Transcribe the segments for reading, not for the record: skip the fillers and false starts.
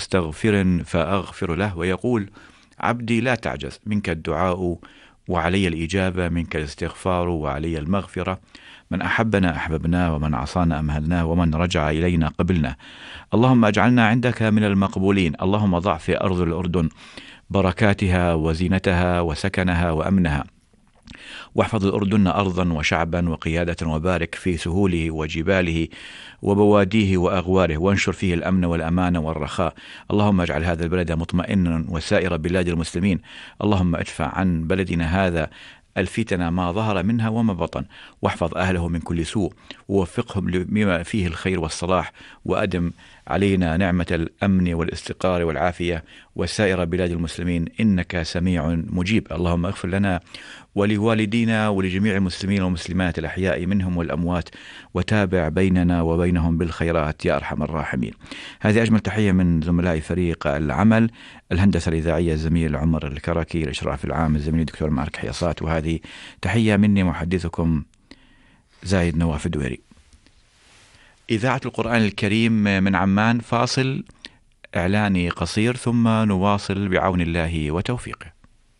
مستغفر فأغفر له، ويقول: عبدي لا تعجز، منك الدعاء وعلي الإجابة، منك الاستغفار وعلي المغفرة، من أحبنا أحببناه، ومن عصانا أمهلناه، ومن رجع إلينا قبلنا. اللهم اجعلنا عندك من المقبولين. اللهم ضع في أرض الأردن بركاتها وزينتها وسكنها وأمنها، واحفظ الأردن أرضا وشعبا وقيادة، وبارك في سهوله وجباله وبواديه وأغواره، وانشر فيه الأمن والأمان والرخاء. اللهم اجعل هذا البلد مطمئنا وسائر بلاد المسلمين. اللهم ادفع عن بلدنا هذا الفتن ما ظهر منها وما بطن، واحفظ أهله من كل سوء، ووفقهم لما فيه الخير والصلاح، وأدم علينا نعمة الأمن والاستقرار والعافية وسائر بلاد المسلمين، إنك سميع مجيب. اللهم اغفر لنا ولوالدينا ولجميع المسلمين والمسلمات الأحياء منهم والأموات، وتابع بيننا وبينهم بالخيرات يا أرحم الراحمين. هذه أجمل تحية من زملاء فريق العمل، الهندسة الإذاعية الزميل عمر الكركي، الإشراف العام الزميل الدكتور مارك حياصات، وهذه تحية مني محدثكم زايد نواف الدويري. إذاعة القرآن الكريم من عمان، فاصل إعلاني قصير ثم نواصل بعون الله وتوفيقه.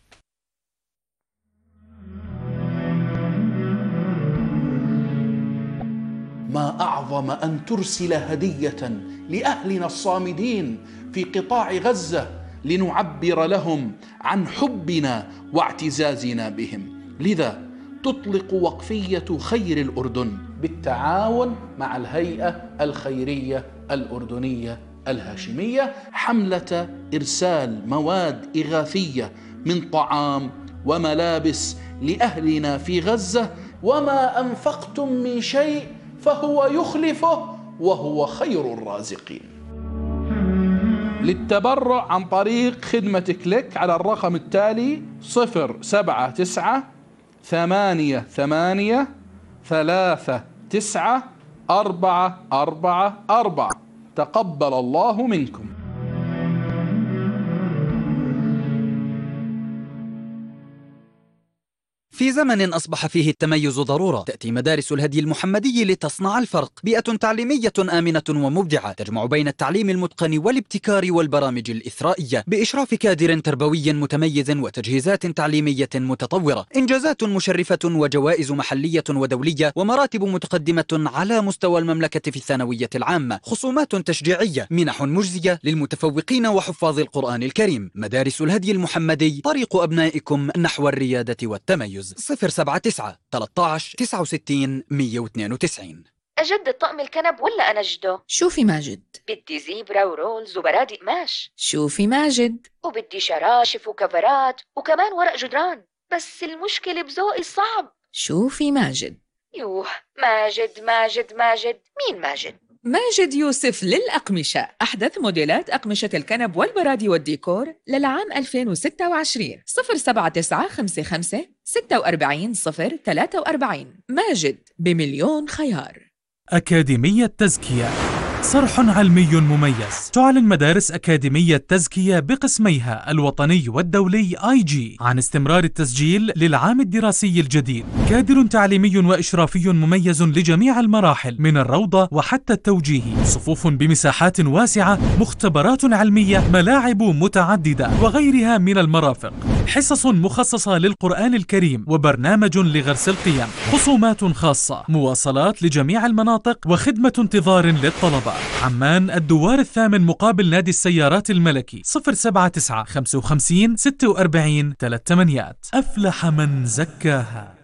ما أعظم أن ترسل هدية لأهلنا الصامدين في قطاع غزة لنعبر لهم عن حبنا واعتزازنا بهم. لذا تطلق وقفية خير الأردن بالتعاون مع الهيئة الخيرية الأردنية الهاشمية حملة إرسال مواد إغاثية من طعام وملابس لأهلنا في غزة، وما أنفقتم من شيء فهو يخلفه وهو خير الرازقين. للتبرع عن طريق خدمة كليك على الرقم التالي 07988394444. تقبل الله منكم. في زمن أصبح فيه التميز ضرورة، تأتي مدارس الهدي المحمدي لتصنع الفرق. بيئة تعليمية آمنة ومبدعة تجمع بين التعليم المتقن والابتكار والبرامج الإثرائية، بإشراف كادر تربوي متميز وتجهيزات تعليمية متطورة، إنجازات مشرفة وجوائز محلية ودولية، ومراتب متقدمة على مستوى المملكة في الثانوية العامة، خصومات تشجيعية، منح مجزية للمتفوقين وحفاظ وحفاظ الكريم. مدارس الهدي المحمدي، طريق أبنائكم نحو الريادة والتميز. 079 13 69 192. أجدد طقم الكنب ولا أنجده؟ شوفي ماجد، بدي زيبرا ورولز وبرادق قماش. شوفي ماجد، وبدي شراشف وكفرات وكمان ورق جدران، بس المشكلة بذوقي الصعب. شوفي ماجد. يوه، ماجد ماجد ماجد، مين ماجد؟ ماجد يوسف للأقمشة، أحدث موديلات أقمشة الكنب والبرادي والديكور للعام 2026. 07955 46 043. ماجد، بمليون خيار. أكاديمية تزكية، صرح علمي مميز. تعلن مدارس أكاديمية تزكية بقسميها الوطني والدولي IG عن استمرار التسجيل للعام الدراسي الجديد. كادر تعليمي وإشرافي مميز لجميع المراحل من الروضة وحتى التوجيهي، صفوف بمساحات واسعة، مختبرات علمية، ملاعب متعددة وغيرها من المرافق، حصص مخصصة للقرآن الكريم، وبرنامج لغرس القيم، خصومات خاصة، مواصلات لجميع المناطق، وخدمة انتظار للطلبة. عمان، الدوار الثامن مقابل نادي السيارات الملكي. 079 55 46 38. أفلح من زكاها.